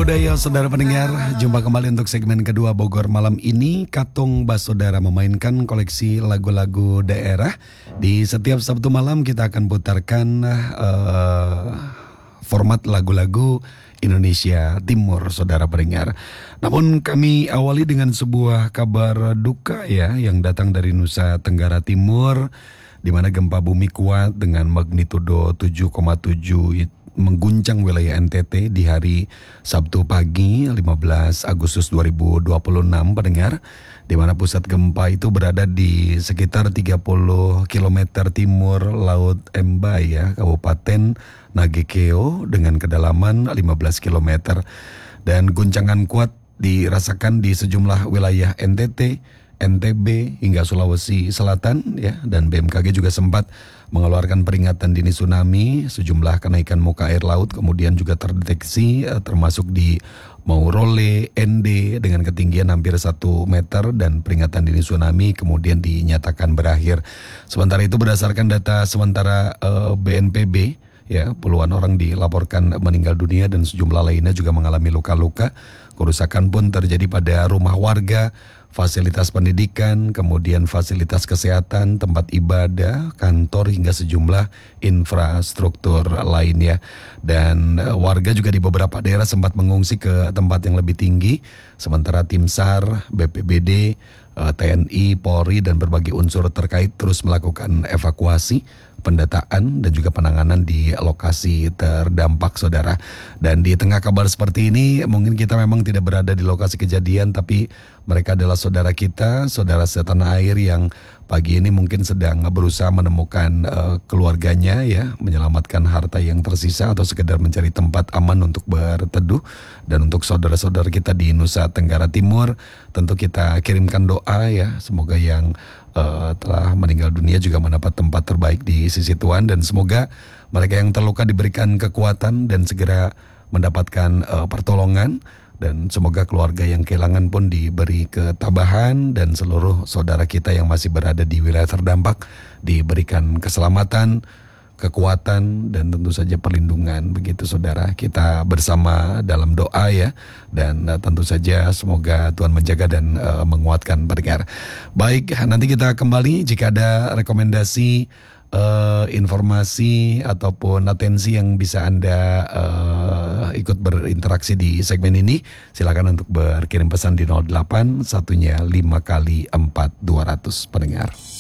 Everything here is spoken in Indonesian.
budaya, saudara pendengar. Jumpa kembali untuk segmen kedua Bogor malam ini. Katong Bas Saudara memainkan koleksi lagu-lagu daerah. Di setiap Sabtu malam kita akan putarkan format lagu-lagu Indonesia Timur, saudara pendengar. Namun kami awali dengan sebuah kabar duka ya, yang datang dari Nusa Tenggara Timur, di mana gempa bumi kuat dengan magnitudo 7,7 mengguncang wilayah NTT di hari Sabtu pagi 15 Agustus 2026 pendengar, di mana pusat gempa itu berada di sekitar 30 km timur Laut Embai ya, Kabupaten Nagekeo dengan kedalaman 15 km. Dan guncangan kuat dirasakan di sejumlah wilayah NTT, NTB hingga Sulawesi Selatan ya, dan BMKG juga sempat mengeluarkan peringatan dini tsunami. Sejumlah kenaikan muka air laut kemudian juga terdeteksi termasuk di Maurole, ND dengan ketinggian hampir 1 meter, dan peringatan dini tsunami kemudian dinyatakan berakhir. Sementara itu berdasarkan data sementara BNPB ya, puluhan orang dilaporkan meninggal dunia dan sejumlah lainnya juga mengalami luka-luka. Kerusakan pun terjadi pada rumah warga, fasilitas pendidikan, kemudian fasilitas kesehatan, tempat ibadah, kantor hingga sejumlah infrastruktur lainnya. Dan warga juga di beberapa daerah sempat mengungsi ke tempat yang lebih tinggi, sementara tim SAR, BPBD, TNI, Polri dan berbagai unsur terkait terus melakukan evakuasi, pendataan dan juga penanganan di lokasi terdampak, saudara. Dan di tengah kabar seperti ini, mungkin kita memang tidak berada di lokasi kejadian, tapi mereka adalah saudara kita, saudara setanah air yang pagi ini mungkin sedang berusaha menemukan keluarganya ya, menyelamatkan harta yang tersisa atau sekedar mencari tempat aman untuk berteduh. Dan untuk saudara-saudara kita di Nusa Tenggara Timur, tentu kita kirimkan doa ya, semoga yang telah meninggal dunia juga mendapat tempat terbaik di sisi Tuhan, dan semoga mereka yang terluka diberikan kekuatan dan segera mendapatkan pertolongan, dan semoga keluarga yang kehilangan pun diberi ketabahan, dan seluruh saudara kita yang masih berada di wilayah terdampak diberikan keselamatan, kekuatan dan tentu saja perlindungan. Begitu saudara, kita bersama dalam doa ya, dan tentu saja semoga Tuhan menjaga dan menguatkan pendengar. Baik, nanti kita kembali jika ada rekomendasi, informasi ataupun atensi yang bisa Anda ikut berinteraksi di segmen ini, silakan untuk berkirim pesan di 08 satunya 5 kali 4 200 pendengar.